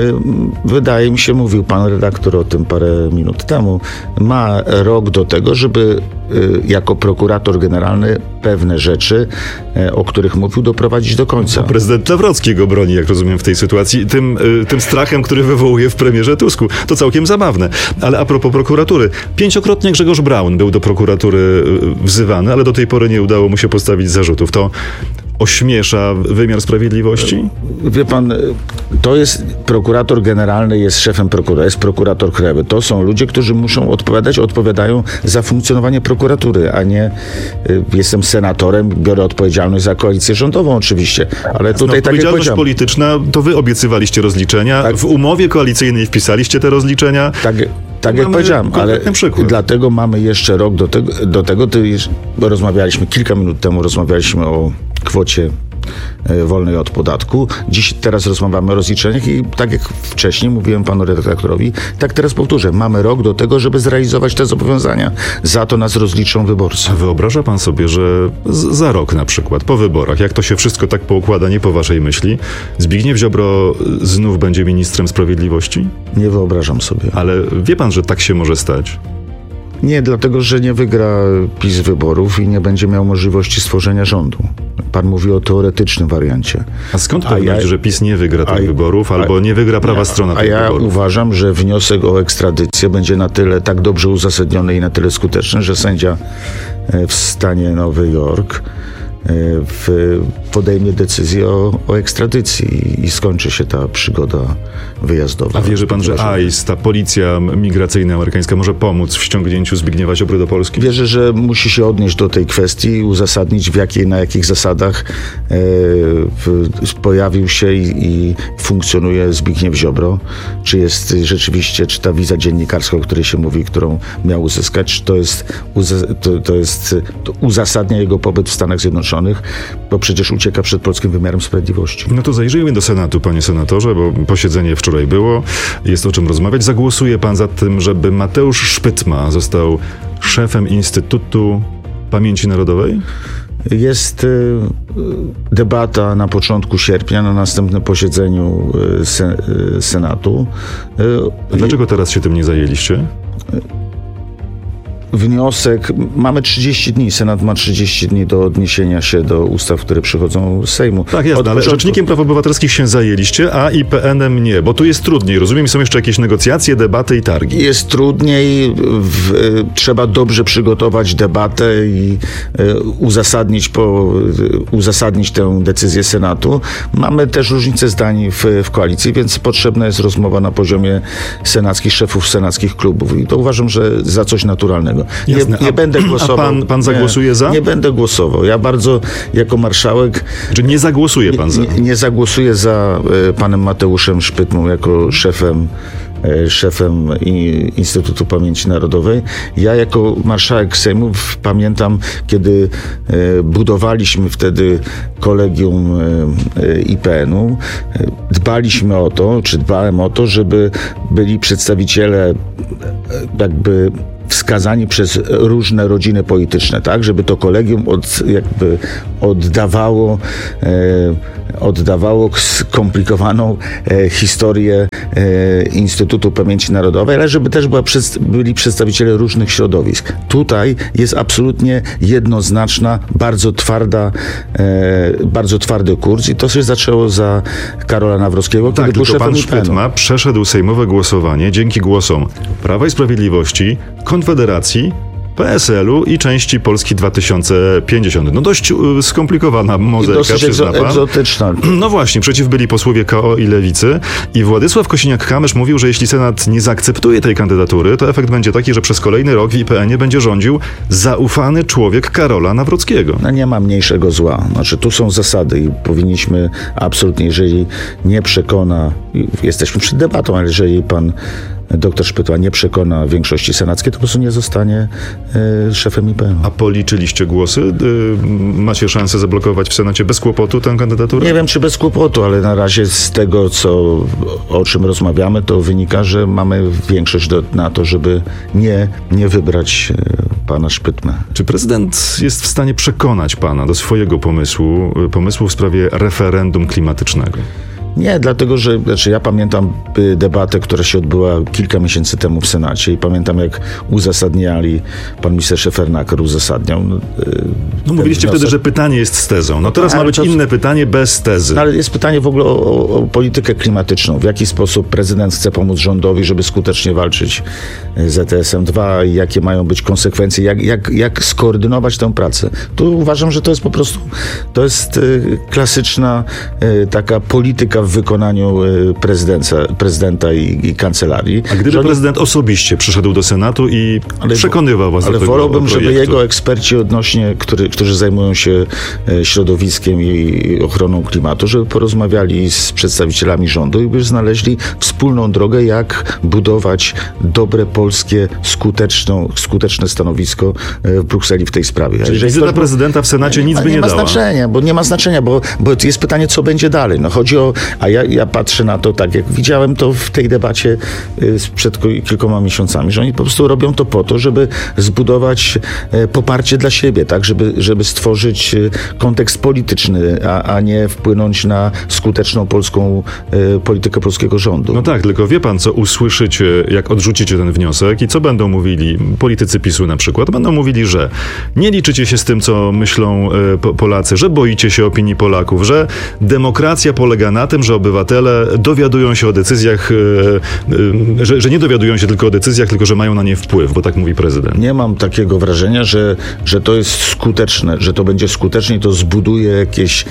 Wydaje mi się, mówił pan redaktor o tym parę minut temu, ma rok do tego, żeby jako prokurator generalny pewne rzeczy, o których mówił, doprowadzić do końca. A prezydent Nawrocki go broni, jak rozumiem, w tej sytuacji, tym, tym strachem, który wywołuje w premierze Tusku. To całkiem zabawne. Ale a propos prokuratury. Pięciokrotnie Grzegorz Braun był do prokuratury wzywany, ale do tej pory nie udało mu się postawić zarzutów. To ośmiesza wymiar sprawiedliwości? Wie pan, to jest prokurator generalny, jest szefem prokuratury, jest prokurator krajowy. To są ludzie, którzy muszą odpowiadać, odpowiadają za funkcjonowanie prokuratury, a nie y, jestem senatorem, biorę odpowiedzialność za koalicję rządową oczywiście, ale tutaj no, tak jak powiedziałem... polityczna, to wy obiecywaliście rozliczenia, tak. W umowie koalicyjnej wpisaliście te rozliczenia. Tak, tak jak powiedziałem, ale przykład. Dlatego mamy jeszcze rok do tego, do tego to już rozmawialiśmy, kilka minut temu rozmawialiśmy o kwocie wolnej od podatku. Dziś, teraz rozmawiamy o rozliczeniach i tak jak wcześniej mówiłem panu redaktorowi, tak teraz powtórzę, mamy rok do tego, żeby zrealizować te zobowiązania. Za to nas rozliczą wyborcy. A wyobraża pan sobie, że z- za rok na przykład, po wyborach, jak to się wszystko tak poukłada, nie po waszej myśli, Zbigniew Ziobro znów będzie ministrem sprawiedliwości? Nie wyobrażam sobie. Ale wie pan, że tak się może stać? Nie, dlatego, że nie wygra PiS wyborów i nie będzie miał możliwości stworzenia rządu. Pan mówi o teoretycznym wariancie. A skąd pewność, ja, że PiS nie wygra tych a, wyborów albo a, nie wygra prawa nie, strona tych wyborów? A ja wyborów? uważam, że wniosek o ekstradycję będzie na tyle tak dobrze uzasadniony i na tyle skuteczny, że sędzia w stanie Nowy Jork w, podejmie decyzję o, o ekstradycji i skończy się ta przygoda wyjazdowa. A wierzy pan, że I C E, ta policja migracyjna amerykańska, może pomóc w ściągnięciu Zbigniewa Ziobry do Polski? Wierzę, że musi się odnieść do tej kwestii i uzasadnić, w jakiej, na jakich zasadach e, w, pojawił się i, i funkcjonuje Zbigniew Ziobro. Czy jest rzeczywiście, czy ta wiza dziennikarska, o której się mówi, którą miał uzyskać, czy to jest, to, to jest to uzasadnia jego pobyt w Stanach Zjednoczonych, bo przecież ucieka przed polskim wymiarem sprawiedliwości. No to zajrzyjmy do Senatu, panie senatorze, bo posiedzenie wczoraj było, jest o czym rozmawiać. Zagłosuje pan za tym, żeby Mateusz Szpytma został szefem Instytutu Pamięci Narodowej? Jest y, debata na początku sierpnia, na następnym posiedzeniu y, se, y, Senatu. Y, Dlaczego teraz się tym nie zajęliście? Y, Wniosek, mamy trzydzieści dni, Senat ma trzydzieści dni do odniesienia się do ustaw, które przychodzą z Sejmu. Tak jest, ale Rzecznikiem Praw Obywatelskich się zajęliście, a I P N-em nie, bo tu jest trudniej, rozumiem, są jeszcze jakieś negocjacje, debaty i targi. Jest trudniej, w, trzeba dobrze przygotować debatę i y, uzasadnić, po, y, uzasadnić tę decyzję Senatu. Mamy też różnice zdań w, w koalicji, więc potrzebna jest rozmowa na poziomie senackich, szefów senackich klubów i to uważam, że za coś naturalnego. Nie, nie a, będę głosował. A pan, pan zagłosuje nie, za? Nie będę głosował. Ja bardzo jako marszałek... Czy nie zagłosuje pan za? Nie, nie zagłosuję za y, panem Mateuszem Szpytmą jako szefem y, szefem I, Instytutu Pamięci Narodowej. Ja jako marszałek Sejmu pamiętam, kiedy y, budowaliśmy wtedy kolegium y, I P N-u, y, dbaliśmy o to, czy dbałem o to, żeby byli przedstawiciele y, jakby wskazani przez różne rodziny polityczne, tak, żeby to kolegium od, jakby oddawało, e, oddawało skomplikowaną e, historię e, Instytutu Pamięci Narodowej, ale żeby też była przed, byli przedstawiciele różnych środowisk. Tutaj jest absolutnie jednoznaczna, bardzo twarda, e, bardzo twardy kurs i to się zaczęło za Karola Nawrockiego, tak, kiedy był szefem pan Szpytma przeszedł sejmowe głosowanie dzięki głosom Prawa i Sprawiedliwości, Konfederacji P S L-u i części Polski dwa tysiące pięćdziesiąt. No dość y, skomplikowana mozaika, dosyć przyzna pan. egzotyczna. No właśnie, przeciw byli posłowie K O i Lewicy i Władysław Kosiniak-Kamysz mówił, że jeśli Senat nie zaakceptuje tej kandydatury, to efekt będzie taki, że przez kolejny rok w I P N-ie będzie rządził zaufany człowiek Karola Nawrockiego. No nie ma mniejszego zła. Znaczy tu są zasady i powinniśmy absolutnie, jeżeli nie przekona, jesteśmy przed debatą, ale jeżeli pan doktor Szpytła nie przekona większości senackiej, to po prostu nie zostanie y, szefem I P N-u. A policzyliście głosy? Y, macie szansę zablokować w Senacie bez kłopotu tę kandydaturę? Nie wiem, czy bez kłopotu, ale na razie z tego, co, o czym rozmawiamy, to wynika, że mamy większość do, na to, żeby nie, nie wybrać y, pana Szpytmę. Czy prezydent jest w stanie przekonać pana do swojego pomysłu, pomysłu w sprawie referendum klimatycznego? Nie, dlatego, że znaczy ja pamiętam debatę, która się odbyła kilka miesięcy temu w Senacie i pamiętam, jak uzasadniali, pan minister Szefernaker uzasadniał. No, no mówiliście wniosek. Wtedy, że pytanie jest z tezą. No teraz ma być to, inne pytanie bez tezy. No, ale jest pytanie w ogóle o, o, o politykę klimatyczną. W jaki sposób prezydent chce pomóc rządowi, żeby skutecznie walczyć z E T S em dwa i jakie mają być konsekwencje, jak, jak, jak skoordynować tę pracę. Tu uważam, że to jest po prostu, to jest y, klasyczna y, taka polityka w wykonaniu prezydenta i, i kancelarii. A gdyby oni... prezydent osobiście przyszedł do Senatu i ale, przekonywał was ale do tego wolałbym, projektu. żeby jego eksperci odnośnie, który, którzy zajmują się środowiskiem i ochroną klimatu, żeby porozmawiali z przedstawicielami rządu i by znaleźli wspólną drogę, jak budować dobre polskie, skuteczną, skuteczne stanowisko w Brukseli w tej sprawie. Czyli wizyta ktoś... prezydenta w Senacie nie, nic by nie, nie ma dała. Znaczenia, bo nie ma znaczenia, bo, bo jest pytanie, co będzie dalej. No, chodzi o A ja, ja patrzę na to tak, jak widziałem to w tej debacie przed kilkoma miesiącami, że oni po prostu robią to po to, żeby zbudować poparcie dla siebie, tak, żeby, żeby stworzyć kontekst polityczny, a, a nie wpłynąć na skuteczną polską politykę polskiego rządu. No tak, tylko wie pan, co usłyszycie, jak odrzucicie ten wniosek i co będą mówili politycy PiSu na przykład? Będą mówili, że nie liczycie się z tym, co myślą Polacy, że boicie się opinii Polaków, że demokracja polega na tym, że obywatele dowiadują się o decyzjach, że, że nie dowiadują się tylko o decyzjach, tylko że mają na nie wpływ, bo tak mówi prezydent. Nie mam takiego wrażenia, że, że to jest skuteczne, że to będzie skuteczne i to zbuduje jakieś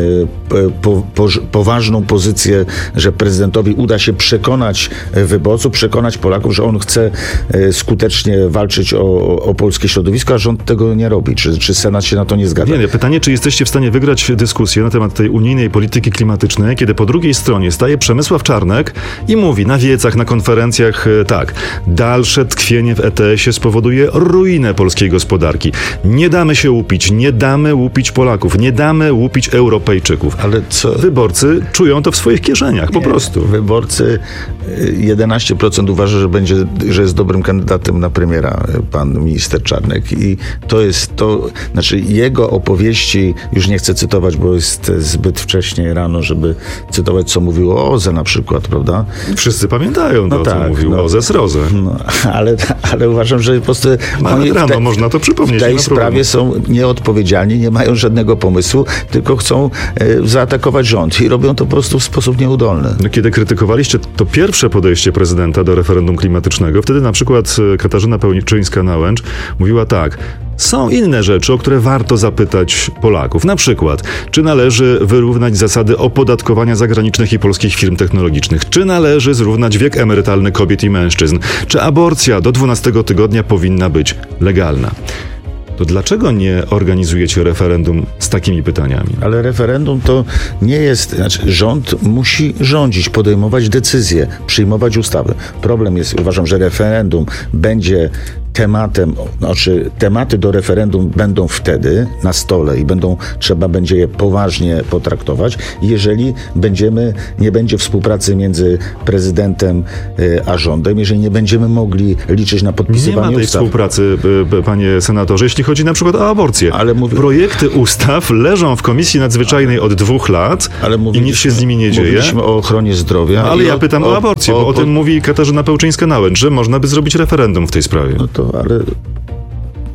po, po, poważną pozycję, że prezydentowi uda się przekonać wyborców, przekonać Polaków, że on chce skutecznie walczyć o, o polskie środowisko, a rząd tego nie robi. Czy, czy Senat się na to nie zgadza? Nie, nie. Pytanie, czy jesteście w stanie wygrać dyskusję na temat tej unijnej polityki klimatycznej, kiedy po drugiej stronie staje Przemysław Czarnek i mówi na wiecach, na konferencjach tak, dalsze tkwienie w E T S-ie spowoduje ruinę polskiej gospodarki. Nie damy się łupić, nie damy łupić Polaków, nie damy łupić Europejczyków. Ale co? Wyborcy czują to w swoich kieszeniach, po nie, prostu. Wyborcy jedenaście procent uważa, że będzie, że jest dobrym kandydatem na premiera pan minister Czarnek i to jest to, znaczy jego opowieści, już nie chcę cytować, bo jest zbyt wcześnie rano, żeby cytować, co mówiło o O Z E na przykład, prawda? Wszyscy pamiętają to, no tak, co mówił no, O Z E z Roze. No, ale, ale uważam, że po prostu oni rano te, można to przypomnieć. W tej sprawie są nieodpowiedzialni, nie mają żadnego pomysłu, tylko chcą e, zaatakować rząd i robią to po prostu w sposób nieudolny. No, kiedy krytykowaliście to pierwsze podejście prezydenta do referendum klimatycznego, wtedy na przykład Katarzyna Pełczyńska-Nałęcz mówiła tak: są inne rzeczy, o które warto zapytać Polaków. Na przykład, czy należy wyrównać zasady opodatkowania zagranicznych i polskich firm technologicznych? Czy należy zrównać wiek emerytalny kobiet i mężczyzn? Czy aborcja do dwunastego tygodnia powinna być legalna? To dlaczego nie organizujecie referendum z takimi pytaniami? Ale referendum to nie jest... Znaczy, rząd musi rządzić, podejmować decyzje, przyjmować ustawy. Problem jest, uważam, że referendum będzie tematem, znaczy tematy do referendum będą wtedy na stole i będą, trzeba będzie je poważnie potraktować, jeżeli będziemy, nie będzie współpracy między prezydentem y, a rządem, jeżeli nie będziemy mogli liczyć na podpisywanie ustaw. Nie ma tej ustaw. współpracy, panie senatorze, jeśli chodzi na przykład o aborcję. Ale mówię... Projekty ustaw leżą w Komisji Nadzwyczajnej od dwóch lat ale i nic się z nimi nie dzieje. Mówiliśmy o ochronie zdrowia. Ale ja o, pytam o, o aborcję, bo o, o tym mówi Katarzyna Pełczyńska-Nałęcz, że można by zrobić referendum w tej sprawie. No to ale...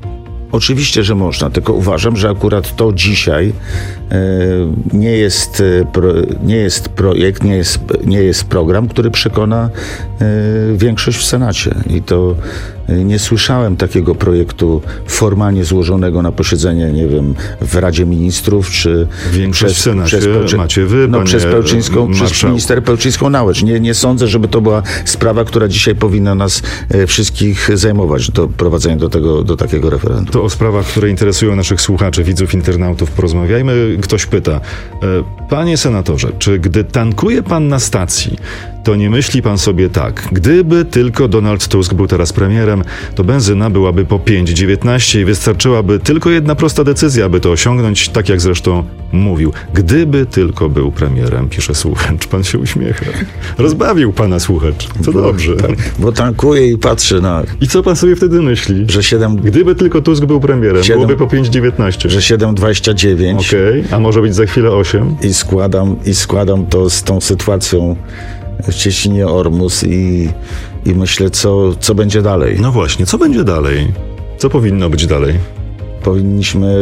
Oczywiście, że można, tylko uważam, że akurat to dzisiaj e, nie jest, e, pro, nie jest projekt, nie jest, nie jest program, który przekona e, większość w Senacie. I to e, nie słyszałem takiego projektu formalnie złożonego na posiedzenie, nie wiem, w Radzie Ministrów, czy większość przez, w Senacie przez, Pełczy, macie wy, no, przez Pełczyńską, marszałku. przez minister Pełczyńską-Nałęcz. Nie, nie sądzę, żeby to była sprawa, która dzisiaj powinna nas e, wszystkich zajmować, do prowadzenia do tego, do takiego referendum. To o sprawach, które interesują naszych słuchaczy, widzów, internautów porozmawiajmy. Ktoś pyta, panie senatorze, czy gdy tankuje pan na stacji, to nie myśli pan sobie tak, gdyby tylko Donald Tusk był teraz premierem, to benzyna byłaby po pięć dziewiętnaście i wystarczyłaby tylko jedna prosta decyzja, aby to osiągnąć, tak jak zresztą mówił. Gdyby tylko był premierem, pisze słuchacz. Pan się uśmiecha. Rozbawił pana słuchacz. Co bo, dobrze. Tak, bo tankuje i patrzy na... I co pan sobie wtedy myśli? Że siedem... Gdyby tylko Tusk był premierem, siedem, byłoby po pięć dziewiętnaście. Że siedem dwadzieścia dziewięć. Okej, okay. A może być za chwilę osiem. I składam, i składam to z tą sytuacją w Cieśninie Ormus i, i myślę, co, co będzie dalej. No właśnie, co będzie dalej? Co powinno być dalej? Powinniśmy...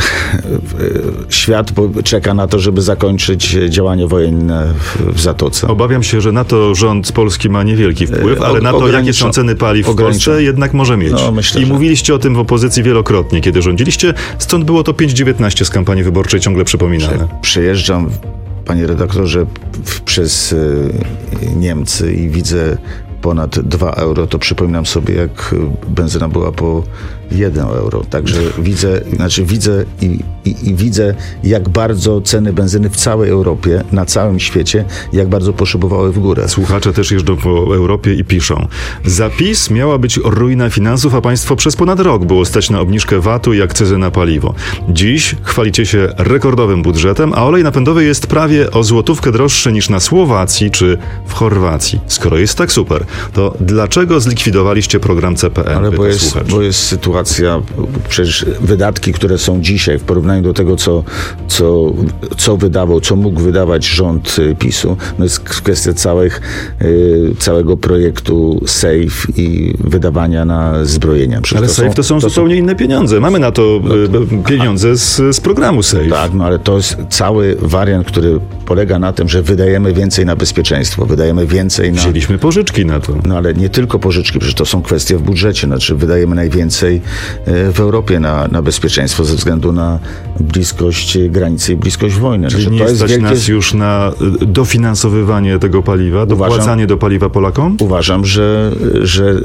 Świat czeka na to, żeby zakończyć działanie wojenne w, w Zatoce. Obawiam się, że na to rząd polski ma niewielki wpływ, ale na to, jakie są ceny paliw w Polsce, jednak może mieć. No, myślę, I że... mówiliście o tym w opozycji wielokrotnie, kiedy rządziliście. Stąd było to pięć dziewiętnaście z kampanii wyborczej ciągle przypominane. Przejeżdżam, panie redaktorze, w, przez y, Niemcy i widzę ponad dwa euro, to przypominam sobie, jak benzyna była po jeden euro. Także widzę, znaczy widzę i, i, i widzę, jak bardzo ceny benzyny w całej Europie, na całym świecie, jak bardzo poszybowały w górę. Słuchacze też jeżdżą po Europie i piszą. Zapis miała być ruina finansów, a państwo przez ponad rok było stać na obniżkę V A T-u i akcyzy na paliwo. Dziś chwalicie się rekordowym budżetem, a olej napędowy jest prawie o złotówkę droższy niż na Słowacji czy w Chorwacji. Skoro jest tak super, to dlaczego zlikwidowaliście program C P N? Ale bo jest, bo jest sytuacja, przecież wydatki, które są dzisiaj w porównaniu do tego, co, co, co wydawał, co mógł wydawać rząd PiSu, no jest kwestia całych, całego projektu SAFE i wydawania na zbrojenia. Przecież ale to SAFE są, to są to zupełnie są... inne pieniądze. Mamy na to no, pieniądze z, z programu SAFE. Tak, no ale to jest cały wariant, który polega na tym, że wydajemy więcej na bezpieczeństwo, wydajemy więcej na... Wzięliśmy pożyczki na to. No ale nie tylko pożyczki, przecież to są kwestie w budżecie. Znaczy wydajemy najwięcej w Europie na, na bezpieczeństwo ze względu na bliskość granicy i bliskość wojny. Czyli znaczy, nie to jest stać wielkie... nas już na dofinansowywanie tego paliwa, dopłacanie do paliwa Polakom? Uważam, że, że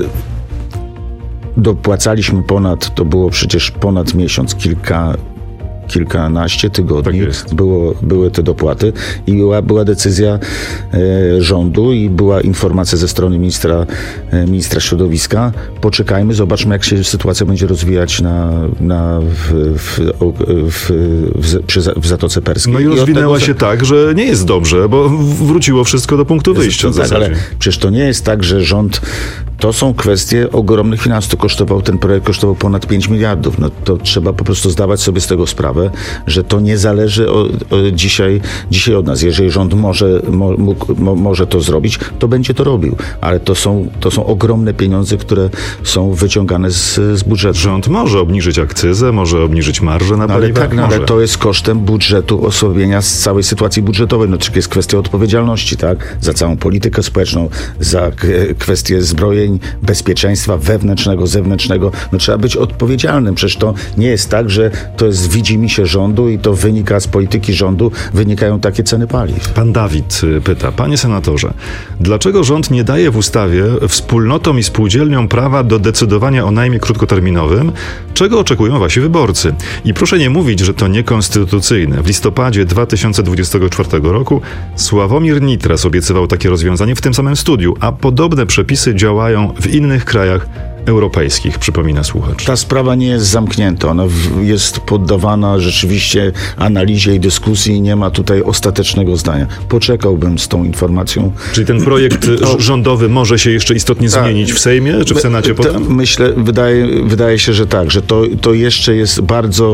dopłacaliśmy ponad, to było przecież ponad miesiąc, kilka kilkanaście tygodni tak było, były te dopłaty i była, była decyzja e, rządu i była informacja ze strony ministra, e, ministra środowiska. Poczekajmy, zobaczmy, jak się sytuacja będzie rozwijać na, na, w, w, w, w, przy, w Zatoce Perskiej. No i rozwinęła tego, się tak, że nie jest dobrze, bo wróciło wszystko do punktu wyjścia. Jest, tak, ale przecież to nie jest tak, że rząd... To są kwestie ogromnych finansów. To kosztował, ten projekt kosztował ponad pięć miliardów. No to trzeba po prostu zdawać sobie z tego sprawę, że to nie zależy o, o dzisiaj, dzisiaj od nas. Jeżeli rząd może, mo, mógł, mo, może to zrobić, to będzie to robił. Ale to są, to są ogromne pieniądze, które są wyciągane z, z budżetu. Rząd może obniżyć akcyzę, może obniżyć marżę na no, paliwa. Ale tak, no, ale to jest kosztem budżetu, osłabienia z całej sytuacji budżetowej. No to jest kwestia odpowiedzialności, tak? Za całą politykę społeczną, za k- kwestie zbrojeń, bezpieczeństwa wewnętrznego, zewnętrznego. No trzeba być odpowiedzialnym. Przecież to nie jest tak, że to jest widzimisię rządu i to wynika z polityki rządu, wynikają takie ceny paliw. Pan Dawid pyta, panie senatorze, dlaczego rząd nie daje w ustawie wspólnotom i spółdzielniom prawa do decydowania o najmie krótkoterminowym, czego oczekują wasi wyborcy? I proszę nie mówić, że to niekonstytucyjne. W listopadzie dwa tysiące dwudziestego czwartego roku Sławomir Nitras obiecywał takie rozwiązanie w tym samym studiu, a podobne przepisy działają w innych krajach europejskich, przypomina słuchacz. Ta sprawa nie jest zamknięta. Ona w, jest poddawana rzeczywiście analizie i dyskusji i nie ma tutaj ostatecznego zdania. Poczekałbym z tą informacją. Czyli ten projekt o, rządowy może się jeszcze istotnie tak, zmienić w Sejmie, czy w Senacie to, potem? Myślę, wydaje, wydaje się, że tak, że to, to jeszcze jest bardzo,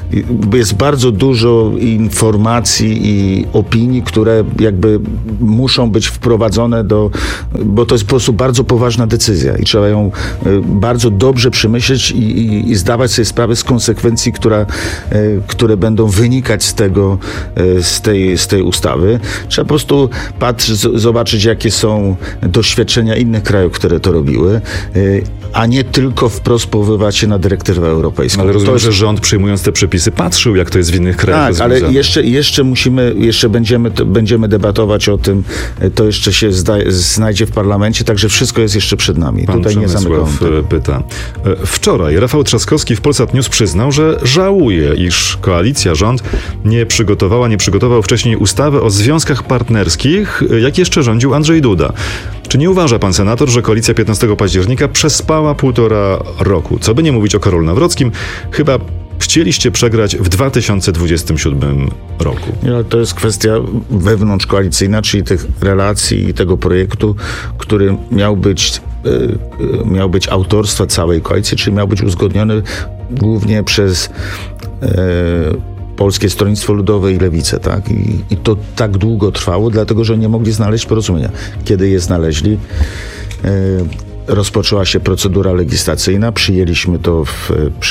jest bardzo dużo informacji i opinii, które jakby muszą być wprowadzone do, bo to jest po prostu bardzo poważna decyzja i trzeba ją bardzo dobrze przemyśleć i, i, i zdawać sobie sprawę z konsekwencji, która, e, które będą wynikać z tego, e, z tej, z tej ustawy. Trzeba po prostu patrzeć, zobaczyć, jakie są doświadczenia innych krajów, które to robiły, e, a nie tylko wprost powoływać się na dyrektywę europejską. Ale rozumiem, jest... że rząd przyjmując te przepisy patrzył, jak to jest w innych krajach. Tak, ale jeszcze, jeszcze musimy, jeszcze będziemy, będziemy debatować o tym, to jeszcze się zda, znajdzie w parlamencie, także wszystko jest jeszcze przed nami. Pan Tutaj nie zamykam tego. pyta. Wczoraj Rafał Trzaskowski w Polsat News przyznał, że żałuje, iż koalicja, rząd nie przygotowała, nie przygotował wcześniej ustawy o związkach partnerskich, jak jeszcze rządził Andrzej Duda. Czy nie uważa pan senator, że koalicja piętnastego października przespała półtora roku? Co by nie mówić o Karolu Nawrockim, chyba chcieliście przegrać w dwa tysiące dwudziestym siódmym roku. Nie, to jest kwestia wewnątrzkoalicyjna, czyli tych relacji i tego projektu, który miał być, yy, miał być autorstwa całej koalicji, czyli miał być uzgodniony głównie przez yy, Polskie Stronnictwo Ludowe i Lewicę, tak? I, I to tak długo trwało, dlatego że nie mogli znaleźć porozumienia. Kiedy je znaleźli, yy, rozpoczęła się procedura legislacyjna, przyjęliśmy to w,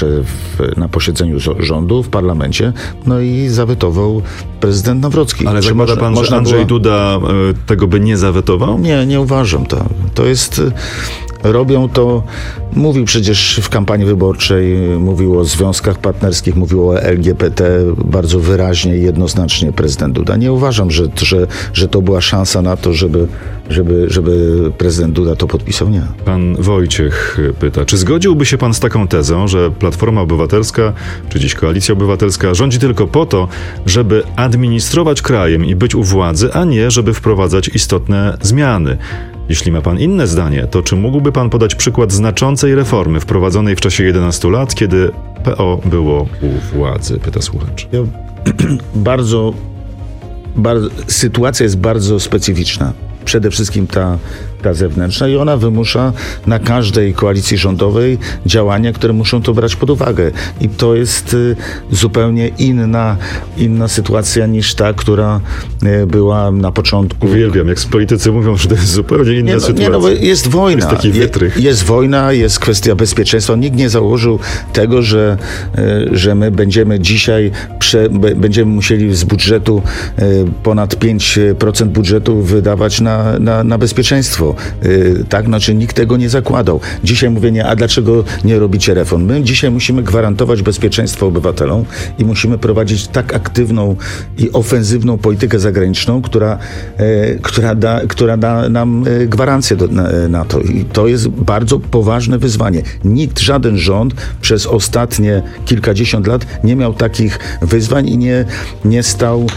w, na posiedzeniu rządu w parlamencie, no i zawetował prezydent Nawrocki. Ale zakłada pan, że Andrzej było... Duda y, tego by nie zawetował? Nie, nie uważam. To, to jest... Robią to, mówił przecież w kampanii wyborczej, mówił o związkach partnerskich, mówił o L G B T bardzo wyraźnie i jednoznacznie prezydent Duda. Nie uważam, że, że, że to była szansa na to, żeby, żeby, żeby prezydent Duda to podpisał. Nie. Pan Wojciech pyta, czy zgodziłby się pan z taką tezą, że Platforma Obywatelska, czy dziś Koalicja Obywatelska rządzi tylko po to, żeby administrować krajem i być u władzy, a nie żeby wprowadzać istotne zmiany? Jeśli ma pan inne zdanie, to czy mógłby pan podać przykład znaczącej reformy wprowadzonej w czasie jedenastu lat, kiedy P O było u władzy? Pyta słuchacz. Ja, bardzo, bardzo, sytuacja jest bardzo specyficzna. Przede wszystkim ta, ta zewnętrzna i ona wymusza na każdej koalicji rządowej działania, które muszą to brać pod uwagę. I to jest y, zupełnie inna, inna sytuacja niż ta, która y, była na początku. Uwielbiam, jak politycy mówią, że to jest zupełnie inna nie, no, sytuacja. Nie, no, bo jest wojna. Jest taki wytrych. Je, jest wojna, jest kwestia bezpieczeństwa. Nikt nie założył tego, że, y, że my będziemy dzisiaj, prze, b, będziemy musieli z budżetu y, ponad pięć procent budżetu wydawać na Na, na, na bezpieczeństwo. Yy, tak? Znaczy nikt tego nie zakładał. Dzisiaj mówienie, a dlaczego nie robicie reform? My dzisiaj musimy gwarantować bezpieczeństwo obywatelom i musimy prowadzić tak aktywną i ofensywną politykę zagraniczną, która, yy, która, da, która da nam yy, gwarancję do, na, na to. I to jest bardzo poważne wyzwanie. Nikt, żaden rząd przez ostatnie kilkadziesiąt lat nie miał takich wyzwań i nie, nie stał, yy,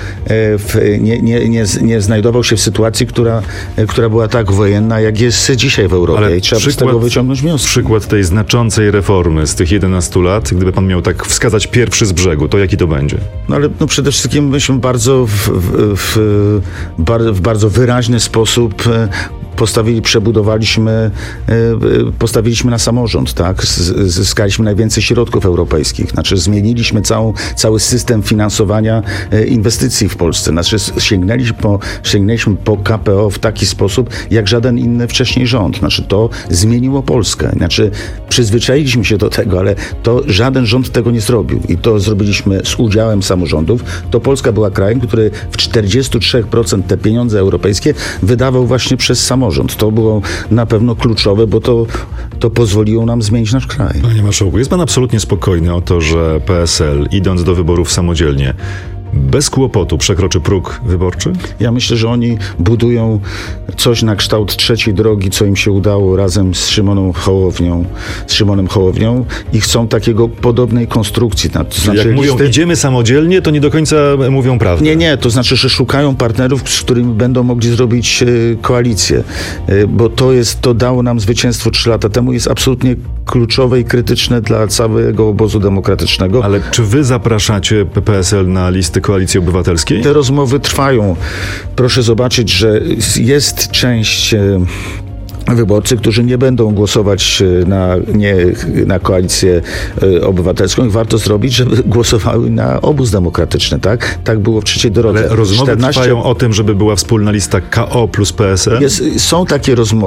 w, nie, nie, nie, nie znajdował się w sytuacji, która która była tak wojenna, jak jest dzisiaj w Europie. Ale i trzeba przykład, z tego wyciągnąć wnioski. Przykład tej znaczącej reformy z tych jedenastu lat, gdyby pan miał tak wskazać pierwszy z brzegu, to jaki to będzie? No ale no przede wszystkim myśmy bardzo w, w, w, w bardzo wyraźny sposób postawili, przebudowaliśmy, postawiliśmy na samorząd, tak? Zyskaliśmy najwięcej środków europejskich. Znaczy zmieniliśmy całą, cały system finansowania inwestycji w Polsce. Znaczy sięgnęliśmy po, sięgnęliśmy po K P O w taki sposób, jak żaden inny wcześniej rząd. Znaczy to zmieniło Polskę. Znaczy przyzwyczailiśmy się do tego, ale to żaden rząd tego nie zrobił. I to zrobiliśmy z udziałem samorządów. To Polska była krajem, który w czterdzieści trzy procent te pieniądze europejskie wydawał właśnie przez samorząd. To było na pewno kluczowe, bo to, to pozwoliło nam zmienić nasz kraj. Panie marszałku, jest pan absolutnie spokojny o to, że P S L, idąc do wyborów samodzielnie, bez kłopotu przekroczy próg wyborczy? Ja myślę, że oni budują coś na kształt trzeciej drogi, co im się udało razem z Szymoną Hołownią, z Szymonem Hołownią i chcą takiego podobnej konstrukcji. To znaczy, jak mówią, listy... idziemy samodzielnie, to nie do końca mówią prawdę. Nie, nie, to znaczy, że szukają partnerów, z którymi będą mogli zrobić y, koalicję, y, bo to jest, to dało nam zwycięstwo trzy lata temu, jest absolutnie kluczowe i krytyczne dla całego obozu demokratycznego. Ale czy wy zapraszacie P S L na listy Koalicji Obywatelskiej? Te rozmowy trwają. Proszę zobaczyć, że jest część wyborcy, którzy nie będą głosować na, nie, na Koalicję Obywatelską i warto zrobić, żeby głosowały na obóz demokratyczny, tak? Tak było w trzeciej drodze. Ale rozmowy czternaście... trwają o tym, żeby była wspólna lista K O plus P S L? Jest, są takie rozmowy.